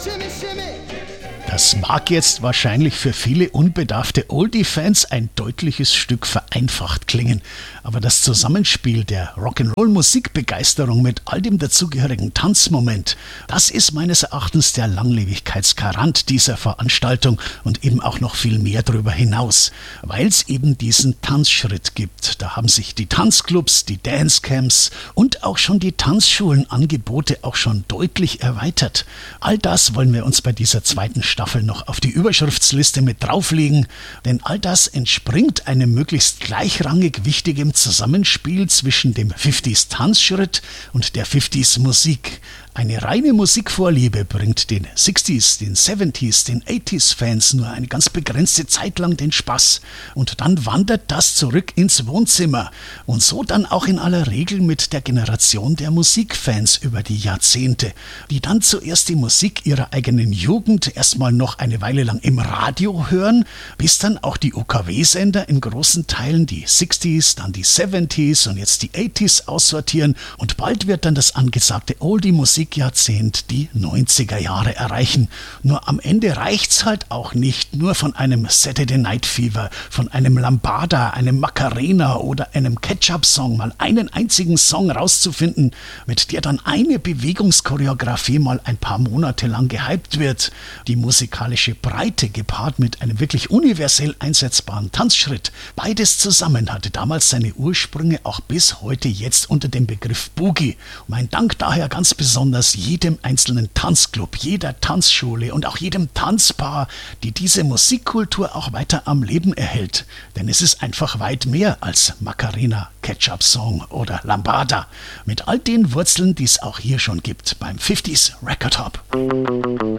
Das mag jetzt wahrscheinlich für viele unbedarfte Oldie-Fans ein deutliches Stück vereinfacht klingen, aber das Zusammenspiel der Rock'n'Roll-Musikbegeisterung mit all dem dazugehörigen Tanzmoment, das ist meines Erachtens der Langlebigkeitsgarant dieser Veranstaltung und eben auch noch viel mehr darüber hinaus, weil es eben diesen Tanzschritt gibt. Da haben sich die Tanzclubs, die Dancecamps und auch schon die Tanzschulenangebote auch schon deutlich erweitert. All das wollen wir uns bei dieser zweiten Staffel noch auf die Überschriftsliste mit drauflegen, denn all das entspringt einem möglichst gleichrangig wichtigen Zusammenspiel zwischen dem 50s Tanzschritt und der 50s Musik. Eine reine Musikvorliebe bringt den 60s, den 70s, den 80s Fans nur eine ganz begrenzte Zeit lang den Spaß. Und dann wandert das zurück ins Wohnzimmer. Und so dann auch in aller Regel mit der Generation der Musikfans über die Jahrzehnte, die dann zuerst die Musik ihrer eigenen Jugend erstmal noch eine Weile lang im Radio hören, bis dann auch die UKW-Sender in großen Teilen die 60s, dann die 70s und jetzt die 80s aussortieren. Und bald wird dann das angesagte Oldie-Musikjahrzehnt die 90er Jahre erreichen. Nur am Ende reicht's halt auch nicht, nur von einem Saturday Night Fever, von einem Lambada, einem Macarena oder einem Ketchup-Song mal einen einzigen Song rauszufinden, mit der dann eine Bewegungschoreografie mal ein paar Monate lang gehypt wird. Die musikalische Breite gepaart mit einem wirklich universell einsetzbaren Tanzschritt, beides zusammen hatte damals seine Ursprünge auch bis heute jetzt unter dem Begriff Boogie. Mein Dank daher ganz besonders jedem einzelnen Tanzclub, jeder Tanzschule und auch jedem Tanzpaar, die diese Musikkultur auch weiter am Leben erhält. Denn es ist einfach weit mehr als Macarena, Ketchup-Song oder Lambada. Mit all den Wurzeln, die es auch hier schon gibt beim 50s Record Hop.